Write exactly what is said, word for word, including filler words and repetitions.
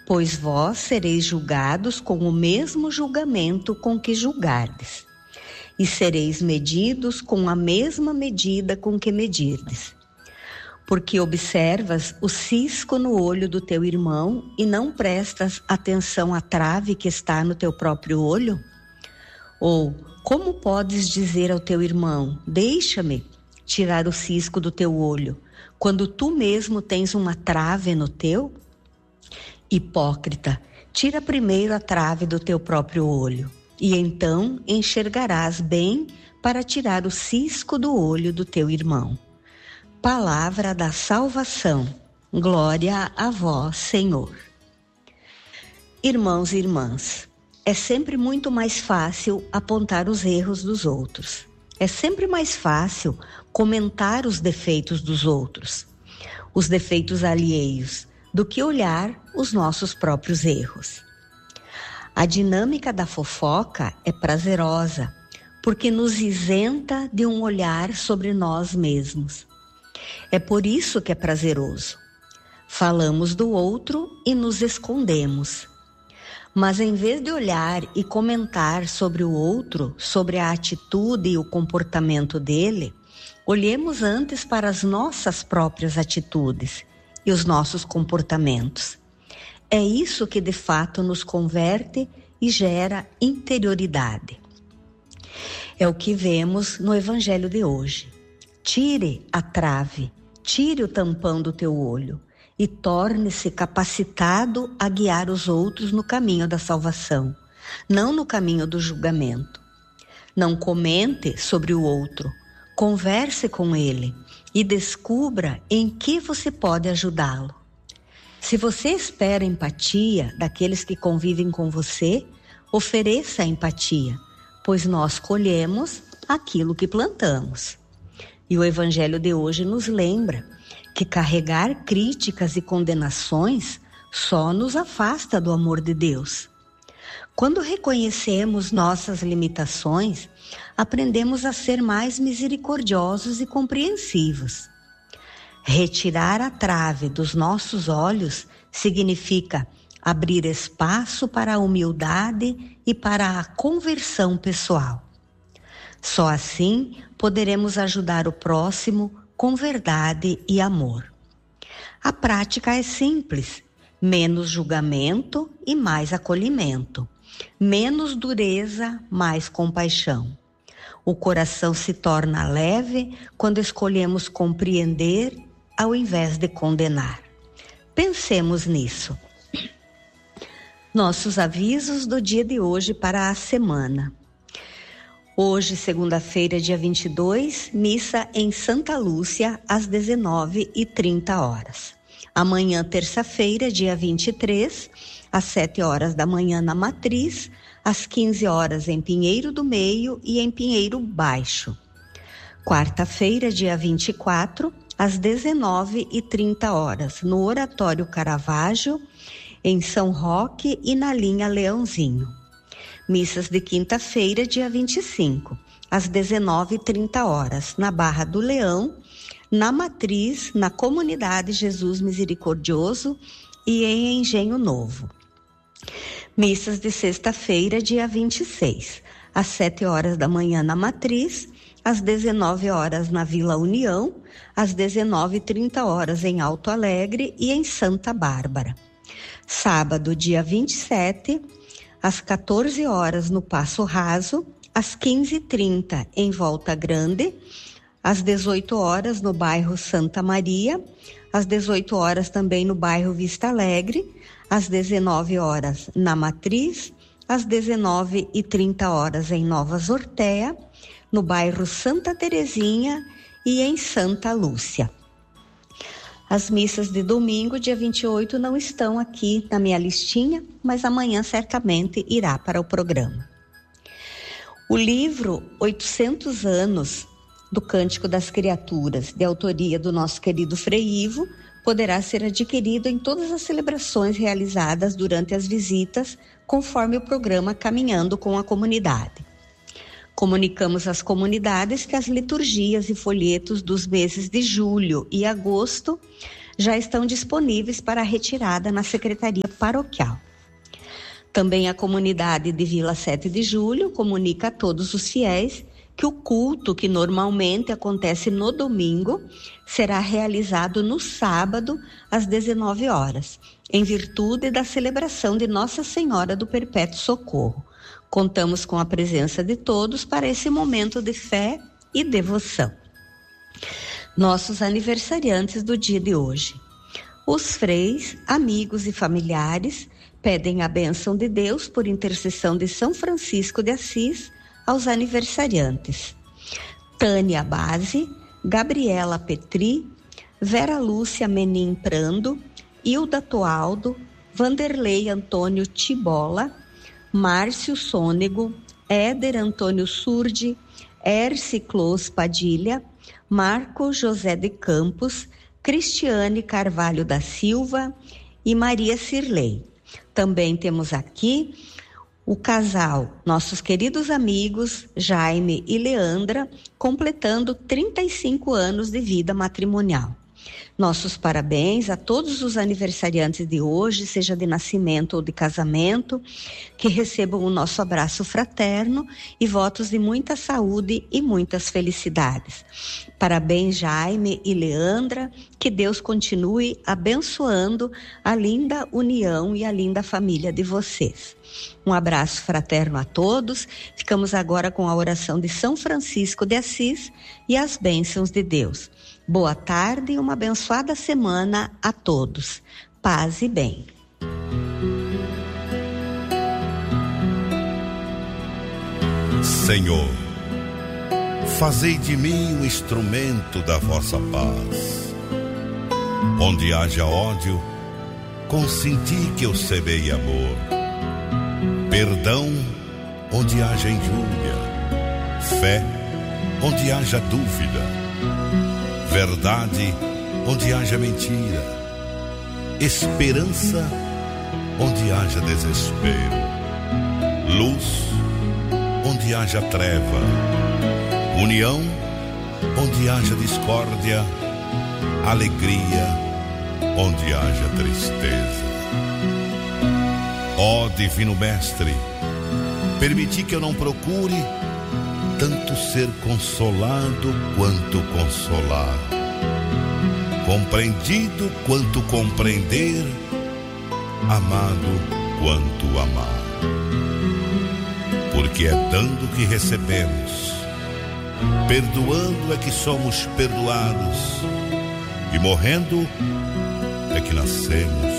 pois vós sereis julgados com o mesmo julgamento com que julgardes, e sereis medidos com a mesma medida com que medirdes. Porque observas o cisco no olho do teu irmão e não prestas atenção à trave que está no teu próprio olho? Ou como podes dizer ao teu irmão, deixa-me tirar o cisco do teu olho, quando tu mesmo tens uma trave no teu? Hipócrita, tira primeiro a trave do teu próprio olho, e então enxergarás bem para tirar o cisco do olho do teu irmão. Palavra da salvação. Glória a vós, Senhor. Irmãos e irmãs, é sempre muito mais fácil apontar os erros dos outros. É sempre mais fácil comentar os defeitos dos outros, os defeitos alheios, do que olhar os nossos próprios erros. A dinâmica da fofoca é prazerosa, porque nos isenta de um olhar sobre nós mesmos. É por isso que é prazeroso. Falamos do outro e nos escondemos. Mas em vez de olhar e comentar sobre o outro, sobre a atitude e o comportamento dele, olhemos antes para as nossas próprias atitudes e os nossos comportamentos. É isso que de fato nos converte e gera interioridade. É o que vemos no Evangelho de hoje. Tire a trave, tire o tampão do teu olho e torne-se capacitado a guiar os outros no caminho da salvação, não no caminho do julgamento. Não comente sobre o outro, converse com ele e descubra em que você pode ajudá-lo. Se você espera empatia daqueles que convivem com você, ofereça a empatia, pois nós colhemos aquilo que plantamos. E o Evangelho de hoje nos lembra que carregar críticas e condenações só nos afasta do amor de Deus. Quando reconhecemos nossas limitações, aprendemos a ser mais misericordiosos e compreensivos. Retirar a trave dos nossos olhos significa abrir espaço para a humildade e para a conversão pessoal. Só assim poderemos ajudar o próximo com verdade e amor. A prática é simples: menos julgamento e mais acolhimento, menos dureza, mais compaixão. O coração se torna leve quando escolhemos compreender ao invés de condenar. Pensemos nisso. Nossos avisos do dia de hoje para a semana. Hoje, segunda-feira, dia vinte e dois, missa em Santa Lúcia, às dezenove e trinta horas. Amanhã, terça-feira, dia vinte e três, às sete horas da manhã na Matriz, às quinze horas em Pinheiro do Meio e em Pinheiro Baixo. Quarta-feira, dia vinte e quatro, às dezenove e trinta horas, no Oratório Caravaggio, em São Roque e na linha Leãozinho. Missas de quinta-feira, dia vinte e cinco, às dezenove e trinta horas, na Barra do Leão, na Matriz, na Comunidade Jesus Misericordioso e em Engenho Novo. Missas de sexta-feira, dia vinte e seis, às sete horas da manhã na Matriz, às dezenove horas na Vila União, às dezenove e trinta horas em Alto Alegre e em Santa Bárbara. Sábado, dia vinte e sete, às quatorze horas no Passo Raso, às quinze e trinta em Volta Grande, às dezoito horas no bairro Santa Maria, às dezoito horas também no bairro Vista Alegre, às dezenove horas na Matriz, às dezenove e trinta horas em Nova Zortéia, no bairro Santa Terezinha e em Santa Lúcia. As missas de domingo, dia vinte e oito, não estão aqui na minha listinha, mas amanhã certamente irá para o programa. O livro oitocentos anos do Cântico das Criaturas, de autoria do nosso querido Frei Ivo, poderá ser adquirido em todas as celebrações realizadas durante as visitas, conforme o programa Caminhando com a Comunidade. Comunicamos às comunidades que as liturgias e folhetos dos meses de julho e agosto já estão disponíveis para retirada na Secretaria Paroquial. Também a comunidade de Vila sete de Julho comunica a todos os fiéis que o culto, que normalmente acontece no domingo, será realizado no sábado, às dezenove horas, em virtude da celebração de Nossa Senhora do Perpétuo Socorro. Contamos com a presença de todos para esse momento de fé e devoção. Nossos aniversariantes do dia de hoje. Os freis, amigos e familiares pedem a bênção de Deus por intercessão de São Francisco de Assis aos aniversariantes. Tânia Base, Gabriela Petri, Vera Lúcia Menin Prando, Hilda Toaldo, Vanderlei Antônio Tibola, Márcio Sônego, Éder Antônio Surdi, Erci Clós Padilha, Marco José de Campos, Cristiane Carvalho da Silva e Maria Cirlei. Também temos aqui o casal, nossos queridos amigos Jaime e Leandra, completando trinta e cinco anos de vida matrimonial. Nossos parabéns a todos os aniversariantes de hoje, seja de nascimento ou de casamento, que recebam o nosso abraço fraterno e votos de muita saúde e muitas felicidades. Parabéns, Jaime e Leandra, que Deus continue abençoando a linda união e a linda família de vocês. Um abraço fraterno a todos. Ficamos agora com a oração de São Francisco de Assis e as bênçãos de Deus. Boa tarde e uma abençoada semana a todos. Paz e bem. Senhor, fazei de mim um instrumento da vossa paz. Onde haja ódio, consenti que eu semeie amor. Perdão onde haja injúria, fé onde haja dúvida, verdade onde haja mentira, esperança onde haja desespero, luz onde haja treva, união onde haja discórdia, alegria onde haja tristeza. Ó Divino Mestre, permiti que eu não procure tanto ser consolado quanto consolar, compreendido quanto compreender, amado quanto amar. Porque é dando que recebemos, perdoando é que somos perdoados, e morrendo é que nascemos